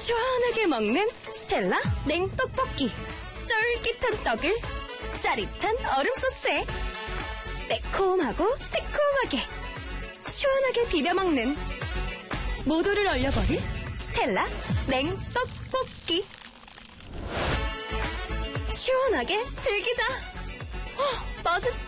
시원하게 먹는 스텔라 냉떡볶이. 쫄깃한 떡을 짜릿한 얼음 소스에 매콤하고 새콤하게 시원하게 비벼 먹는, 모두를 얼려버릴 스텔라 냉떡볶이. 시원하게 즐기자. 맛있어.